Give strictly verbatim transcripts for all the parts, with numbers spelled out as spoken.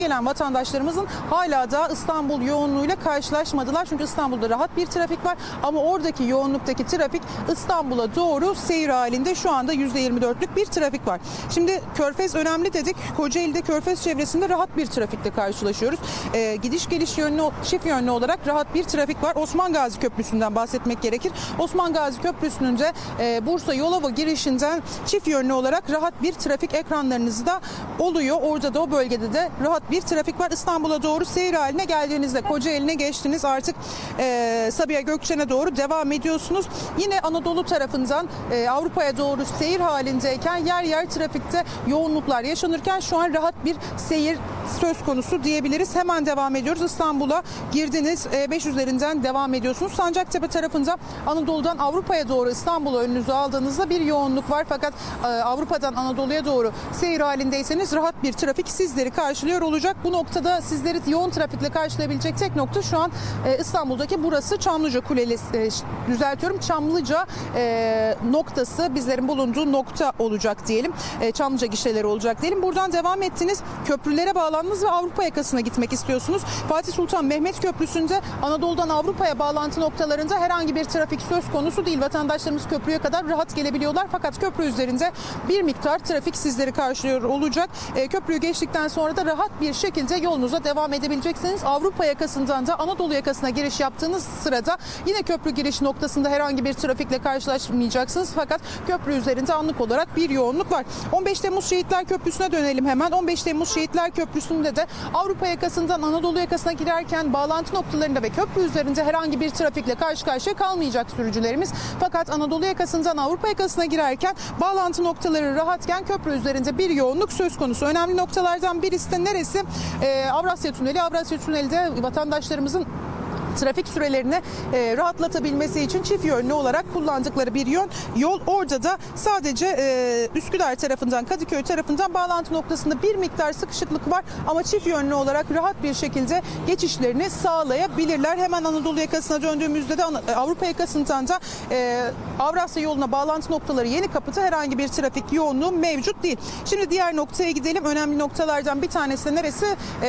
gelen vatandaşlarımızın hala da İstanbul yoğunluğuyla karşılaşmadılar. Çünkü İstanbul'da rahat bir trafik var ama oradaki yoğunluktaki trafik İstanbul'a doğru seyir halinde. Şu anda yüzde yirmi dörtlük bir trafik var. Şimdi Körfez önemli dedik. Kocaeli'de Körfez çevresinde rahat bir trafikle karşılaşıyoruz. Ee, gidiş geliş yönlü, çift yönlü olarak rahat bir trafik var. Osman Gazi Köprüsü'nden bahsetmek gerekir. Osman Gazi Köprüsü'nün de e, Bursa Yolova girişinden çift yönlü olarak rahat bir trafik ekranlarınızda oluyor. Orada da o bölgede de rahat bir trafik var. İstanbul'a doğru seyir haline geldiğinizde Kocaeli'ne geçtiniz. Artık e, Sabiha Gökçen'e doğru devam ediyorsunuz. Yine Anadolu tarafından e, Avrupa'ya doğru seyir halindeyken yer yer trafikte yoğunluklar yaşanırken şu an rahat bir seyir söz konusu diyebiliriz. Hemen devam ediyoruz. İstanbul'a girdiniz. E beş üzerinden devam ediyorsunuz. Sancaktepe tarafında Anadolu'dan Avrupa'ya doğru İstanbul'a önünüzü aldığınızda bir yoğunluk var. Fakat e, Avrupa'dan Anadolu'ya doğru seyir halindeyseniz rahat bir trafik sizleri karşılıyor olacak. Bu noktada sizleri yoğun trafikle karşılayabilecek tek nokta şu an e, İstanbul'daki burası Çamlıca Kuleli, e, düzeltiyorum Çamlıca e, noktası bizlerin bulunduğu nokta olacak diyelim. E, Çamlıca gişeleri olacak diyelim. Buradan devam ettiniz. Köprülere bağlandınız ve Avrupa yakasına gitmek istiyorsunuz. Fatih Sultan Mehmet Köprüsü'nde Anadolu'dan Avrupa'ya bağlantı noktalarında herhangi bir trafik söz konusu değil. Vatandaşlarımız köprüye kadar rahat gelebiliyorlar. Fakat köprü üzerinde bir miktar trafik sizleri karşılıyor olacak. E, köprüyü geçtikten sonra da rahat bir şekilde yolunuza devam edebileceksiniz. Avrupa yakasından da Anadolu yakasına giriş yaptığınız sırada yine köprü giriş noktasında herhangi bir trafikle karşılaşmayacaksınız. Fakat köprü üzerinde anlık olarak bir yoğunluk var. on beş Temmuz Şehitler Köprüsü'ne dönelim hemen. on beş Temmuz Şehitler Köprüsü'nde de Avrupa yakasından Anadolu yakasına girerken bağlantı noktalarında ve köprü üzerinde herhangi bir trafikle karşı karşıya kalmayacak sürücülerimiz. Fakat Anadolu yakasından Avrupa yakasına girerken bağlantı noktaları rahatken köprü üzerinde bir yoğunluk söz konusu. Önemli noktalardan birisi de neresi? Ee, Avrasya Tüneli. Avrasya Tüneli'de vatandaşlarımızın trafik sürelerini e, rahatlatabilmesi için çift yönlü olarak kullandıkları bir yön yol. Orada da sadece e, Üsküdar tarafından, Kadıköy tarafından bağlantı noktasında bir miktar sıkışıklık var ama çift yönlü olarak rahat bir şekilde geçişlerini sağlayabilirler. Hemen Anadolu yakasına döndüğümüzde de Avrupa yakasından da e, Avrasya yoluna bağlantı noktaları Yenikapı'da herhangi bir trafik yoğunluğu mevcut değil. Şimdi diğer noktaya gidelim. Önemli noktalardan bir tanesi de neresi?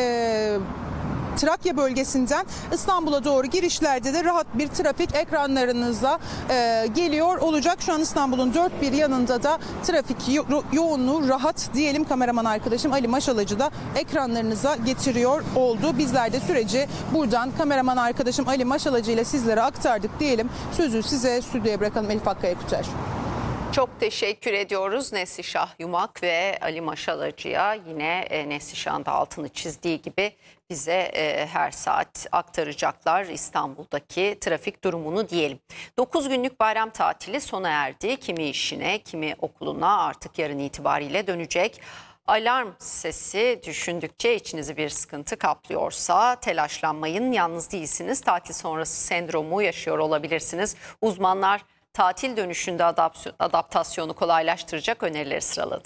E, Trakya bölgesinden İstanbul'a doğru girişlerde de rahat bir trafik ekranlarınıza e, geliyor olacak. Şu an İstanbul'un dört bir yanında da trafik yo- yoğunluğu rahat diyelim. Kameraman arkadaşım Ali Maşalacı da ekranlarınıza getiriyor oldu. Bizler de süreci buradan kameraman arkadaşım Ali Maşalacı ile sizlere aktardık diyelim. Sözü size stüdyoya bırakalım Elif Akkaya Kuter. Çok teşekkür ediyoruz Neslişah Yumak ve Ali Maşalacı'ya. Yine e, Neslişah'ın da altını çizdiği gibi bize e, her saat aktaracaklar İstanbul'daki trafik durumunu diyelim. dokuz günlük bayram tatili sona erdi. Kimi işine, kimi okuluna artık yarın itibariyle dönecek. Alarm sesi düşündükçe içinizi bir sıkıntı kaplıyorsa telaşlanmayın. Yalnız değilsiniz. Tatil sonrası sendromu yaşıyor olabilirsiniz. Uzmanlar tatil dönüşünde adaptasyonu kolaylaştıracak önerileri sıraladı.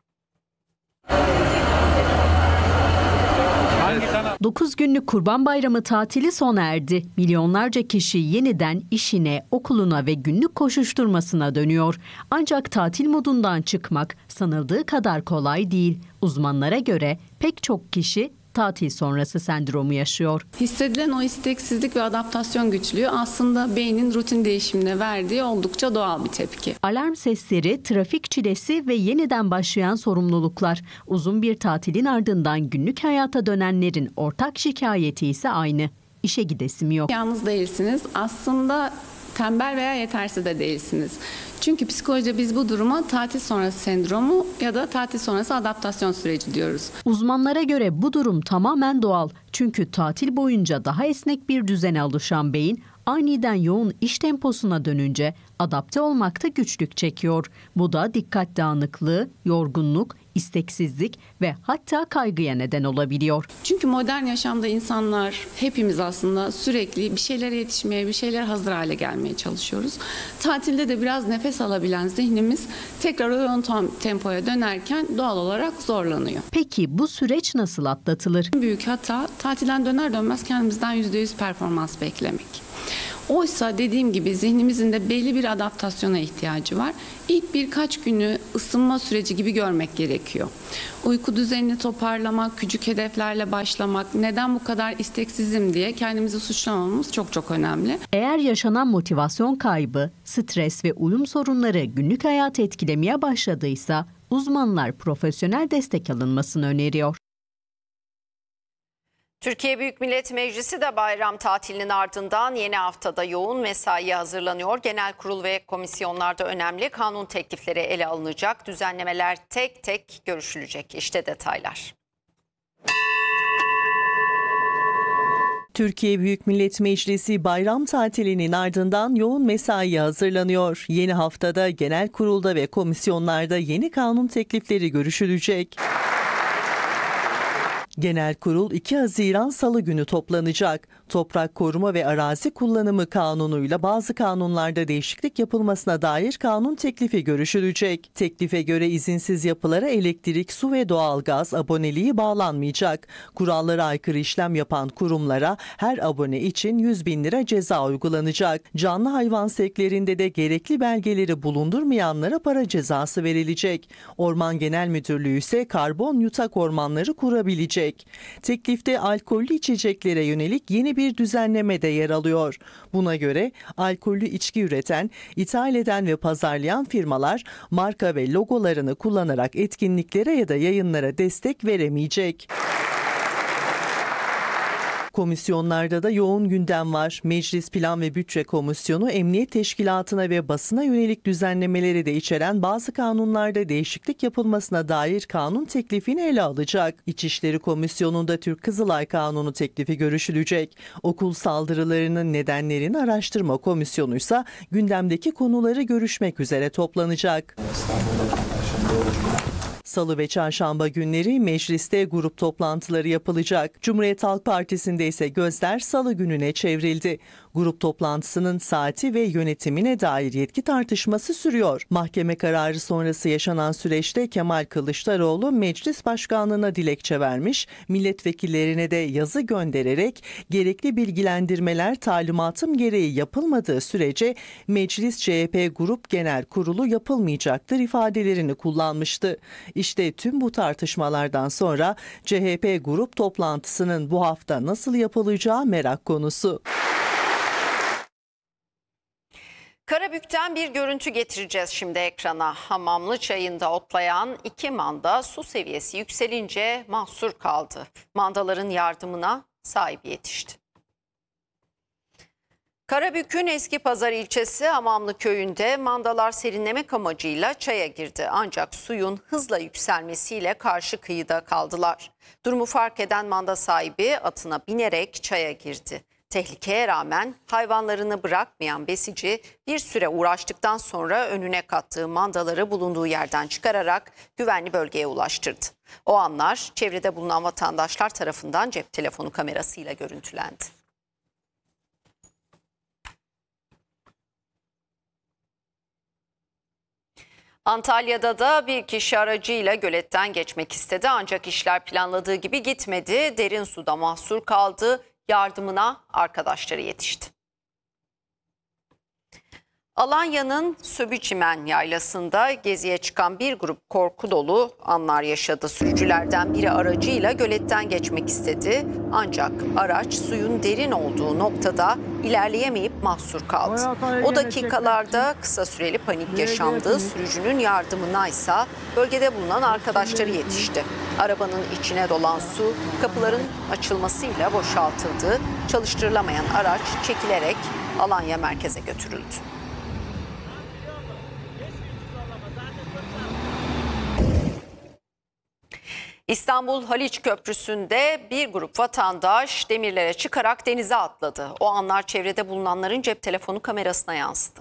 dokuz günlük Kurban Bayramı tatili sona erdi. Milyonlarca kişi yeniden işine, okuluna ve günlük koşuşturmasına dönüyor. Ancak tatil modundan çıkmak sanıldığı kadar kolay değil. Uzmanlara göre pek çok kişi tatil sonrası sendromu yaşıyor. Hissedilen o isteksizlik ve adaptasyon güçlüğü aslında beynin rutin değişimine verdiği oldukça doğal bir tepki. Alarm sesleri, trafik çilesi ve yeniden başlayan sorumluluklar. Uzun bir tatilin ardından günlük hayata dönenlerin ortak şikayeti ise aynı. İşe gidesim yok. Yalnız değilsiniz. Aslında tembel veya yetersiz de değilsiniz. Çünkü psikolojide biz bu duruma tatil sonrası sendromu ya da tatil sonrası adaptasyon süreci diyoruz. Uzmanlara göre bu durum tamamen doğal. Çünkü tatil boyunca daha esnek bir düzene alışan beyin aniden yoğun iş temposuna dönünce adapte olmakta güçlük çekiyor. Bu da dikkat dağınıklığı, yorgunluk, isteksizlik ve hatta kaygıya neden olabiliyor. Çünkü modern yaşamda insanlar hepimiz aslında sürekli bir şeylere yetişmeye, bir şeylere hazır hale gelmeye çalışıyoruz. Tatilde de biraz nefes alabilen zihnimiz tekrar o yoğun tempoya dönerken doğal olarak zorlanıyor. Peki bu süreç nasıl atlatılır? En büyük hata tatilden döner dönmez kendimizden yüzde yüz performans beklemek. Oysa dediğim gibi zihnimizin de belli bir adaptasyona ihtiyacı var. İlk birkaç günü ısınma süreci gibi görmek gerekiyor. Uyku düzenini toparlamak, küçük hedeflerle başlamak, neden bu kadar isteksizim diye kendimizi suçlamamamız çok çok önemli. Eğer yaşanan motivasyon kaybı, stres ve uyum sorunları günlük hayatı etkilemeye başladıysa uzmanlar profesyonel destek alınmasını öneriyor. Türkiye Büyük Millet Meclisi de bayram tatilinin ardından yeni haftada yoğun mesaiye hazırlanıyor. Genel kurul ve komisyonlarda önemli kanun teklifleri ele alınacak. Düzenlemeler tek tek görüşülecek. İşte detaylar. Türkiye Büyük Millet Meclisi bayram tatilinin ardından yoğun mesaiye hazırlanıyor. Yeni haftada genel kurulda ve komisyonlarda yeni kanun teklifleri görüşülecek. Genel Kurul iki Haziran Salı günü toplanacak. Toprak Koruma ve Arazi Kullanımı Kanunu'yla bazı kanunlarda değişiklik yapılmasına dair kanun teklifi görüşülecek. Teklife göre izinsiz yapılara elektrik, su ve doğalgaz aboneliği bağlanmayacak. Kurallara aykırı işlem yapan kurumlara her abone için yüz bin lira ceza uygulanacak. Canlı hayvan sevklerinde de gerekli belgeleri bulundurmayanlara para cezası verilecek. Orman Genel Müdürlüğü ise karbon yutak ormanları kurabilecek. Teklifte alkollü içeceklere yönelik yeni bir düzenleme de yer alıyor. Buna göre alkollü içki üreten, ithal eden ve pazarlayan firmalar marka ve logolarını kullanarak etkinliklere ya da yayınlara destek veremeyecek. Komisyonlarda da yoğun gündem var. Meclis Plan ve Bütçe Komisyonu Emniyet Teşkilatı'na ve basına yönelik düzenlemeleri de içeren bazı kanunlarda değişiklik yapılmasına dair kanun teklifini ele alacak. İçişleri Komisyonu'nda Türk Kızılay Kanunu teklifi görüşülecek. Okul saldırılarının nedenlerini araştırma komisyonu ise gündemdeki konuları görüşmek üzere toplanacak. Salı ve çarşamba günleri mecliste grup toplantıları yapılacak. Cumhuriyet Halk Partisi'nde ise gözler salı gününe çevrildi. Grup toplantısının saati ve yönetimine dair yetki tartışması sürüyor. Mahkeme kararı sonrası yaşanan süreçte Kemal Kılıçdaroğlu meclis başkanlığına dilekçe vermiş, milletvekillerine de yazı göndererek gerekli bilgilendirmeler talimatım gereği yapılmadığı sürece Meclis C H P Grup Genel Kurulu yapılmayacaktır ifadelerini kullanmıştı. İşte tüm bu tartışmalardan sonra C H P grup toplantısının bu hafta nasıl yapılacağı merak konusu. Karabük'ten bir görüntü getireceğiz şimdi ekrana. Hamamlı çayında otlayan iki manda su seviyesi yükselince mahsur kaldı. Mandaların yardımına sahibi yetişti. Karabük'ün Eskipazar ilçesi Hamamlı köyünde mandalar serinlemek amacıyla çaya girdi. Ancak suyun hızla yükselmesiyle karşı kıyıda kaldılar. Durumu fark eden manda sahibi atına binerek çaya girdi. Tehlikeye rağmen hayvanlarını bırakmayan besici bir süre uğraştıktan sonra önüne kattığı mandaları bulunduğu yerden çıkararak güvenli bölgeye ulaştırdı. O anlar çevrede bulunan vatandaşlar tarafından cep telefonu kamerasıyla görüntülendi. Antalya'da da bir kişi aracıyla göletten geçmek istedi ancak işler planladığı gibi gitmedi. Derin suda mahsur kaldı. Yardımına arkadaşları yetişti. Alanya'nın Söbüçimen yaylasında geziye çıkan bir grup korku dolu anlar yaşadı. Sürücülerden biri aracıyla göletten geçmek istedi. Ancak araç suyun derin olduğu noktada ilerleyemeyip mahsur kaldı. O dakikalarda kısa süreli panik yaşandı. Sürücünün yardımına ise bölgede bulunan arkadaşları yetişti. Arabanın içine dolan su kapıların açılmasıyla boşaltıldı. Çalıştırılamayan araç çekilerek Alanya merkeze götürüldü. İstanbul Haliç Köprüsü'nde bir grup vatandaş demirlere çıkarak denize atladı. O anlar çevrede bulunanların cep telefonu kamerasına yansıdı.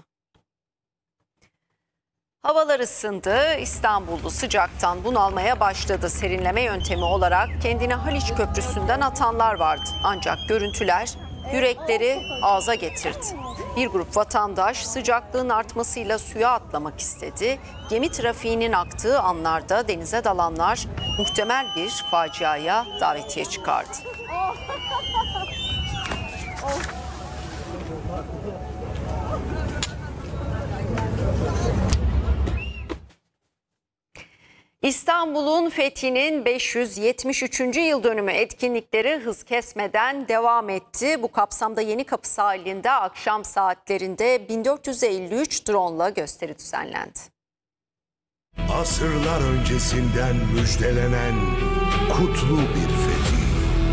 Havalar ısındı. İstanbullu sıcaktan bunalmaya başladı. Serinleme yöntemi olarak kendini Haliç Köprüsü'nden atanlar vardı. Ancak görüntüler yürekleri ağza getirdi. Bir grup vatandaş sıcaklığın artmasıyla suya atlamak istedi. Gemi trafiğinin aktığı anlarda denize dalanlar muhtemel bir faciaya davetiye çıkardı. İstanbul'un fethinin beş yüz yetmiş üçüncü yıl dönümü etkinlikleri hız kesmeden devam etti. Bu kapsamda Yenikapı sahilinde akşam saatlerinde bin dört yüz elli üç drone'la gösteri düzenlendi. Asırlar öncesinden müjdelenen kutlu bir fetih.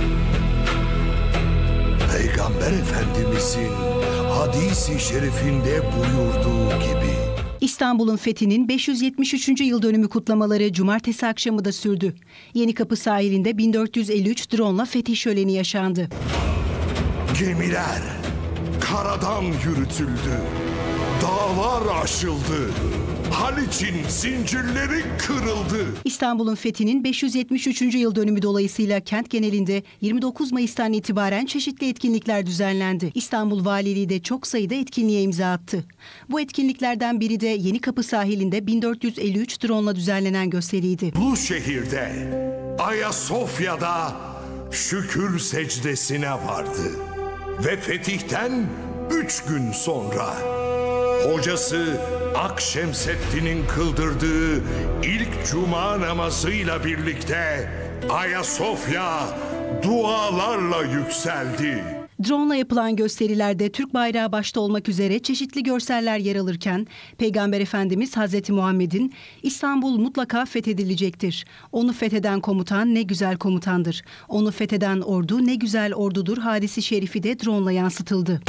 Peygamber Efendimizin hadis-i şerifinde buyurduğu gibi. İstanbul'un fethinin beş yüz yetmiş üçüncü yıl dönümü kutlamaları cumartesi akşamı da sürdü. Yenikapı sahilinde bin dört yüz elli üç drone'la fetih şöleni yaşandı. Gemiler karadan yürütüldü. Dağlar aşıldı. Haliç'in zincirleri kırıldı. İstanbul'un fethinin beş yüz yetmiş üçüncü yıl dönümü dolayısıyla kent genelinde yirmi dokuz Mayıs'tan itibaren çeşitli etkinlikler düzenlendi. İstanbul Valiliği de çok sayıda etkinliğe imza attı. Bu etkinliklerden biri de Yenikapı sahilinde bin dört yüz elli üç drone'la düzenlenen gösteriydi. Bu şehirde Ayasofya'da şükür secdesine vardı. Ve fetihten üç gün sonra hocası Akşemseddin'in kıldırdığı ilk cuma namazıyla birlikte Ayasofya dualarla yükseldi. Drone'la yapılan gösterilerde Türk bayrağı başta olmak üzere çeşitli görseller yer alırken Peygamber Efendimiz Hazreti Muhammed'in İstanbul mutlaka fethedilecektir. Onu fetheden komutan ne güzel komutandır. Onu fetheden ordu ne güzel ordudur hadisi şerifi de drone'la yansıtıldı.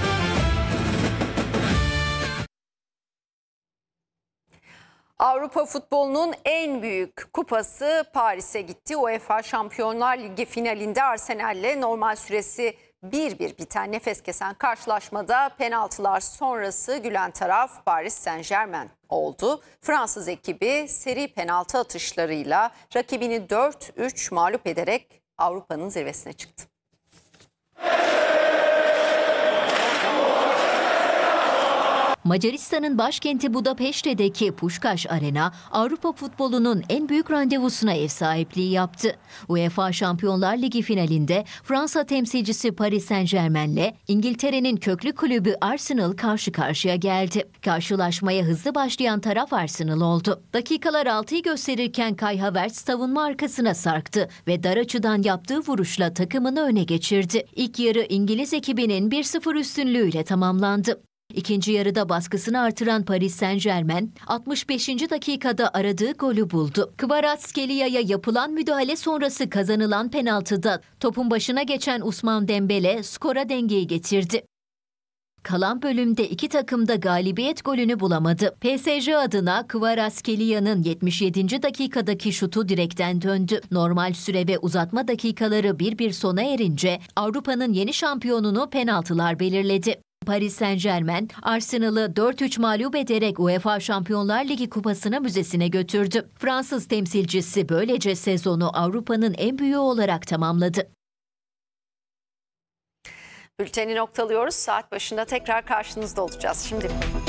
Avrupa futbolunun en büyük kupası Paris'e gitti. UEFA Şampiyonlar Ligi finalinde Arsenal'le normal süresi bir bir biten nefes kesen karşılaşmada penaltılar sonrası gülen taraf Paris Saint-Germain oldu. Fransız ekibi seri penaltı atışlarıyla rakibini dört üç mağlup ederek Avrupa'nın zirvesine çıktı. Macaristan'ın başkenti Budapeşte'deki Puskás Arena, Avrupa futbolunun en büyük randevusuna ev sahipliği yaptı. UEFA Şampiyonlar Ligi finalinde Fransa temsilcisi Paris Saint-Germain'le İngiltere'nin köklü kulübü Arsenal karşı karşıya geldi. Karşılaşmaya hızlı başlayan taraf Arsenal oldu. Dakikalar altıyı gösterirken Kai Havertz savunma arkasına sarktı ve dar açıdan yaptığı vuruşla takımını öne geçirdi. İlk yarı İngiliz ekibinin bir sıfır üstünlüğüyle tamamlandı. İkinci yarıda baskısını artıran Paris Saint-Germain altmış beşinci dakikada aradığı golü buldu. Kvaratskhelia yapılan müdahale sonrası kazanılan penaltıda topun başına geçen Ousmane Dembele skora dengeyi getirdi. Kalan bölümde iki takım da galibiyet golünü bulamadı. P S G adına Kvaratskhelia'nın yetmiş yedinci dakikadaki şutu direkten döndü. Normal süre ve uzatma dakikaları bir bir sona erince Avrupa'nın yeni şampiyonunu penaltılar belirledi. Paris Saint-Germain, Arsenal'ı dört üç mağlup ederek UEFA Şampiyonlar Ligi kupasını müzesine götürdü. Fransız temsilcisi böylece sezonu Avrupa'nın en büyüğü olarak tamamladı. Bülteni noktalıyoruz. Saat başında tekrar karşınızda olacağız. Şimdi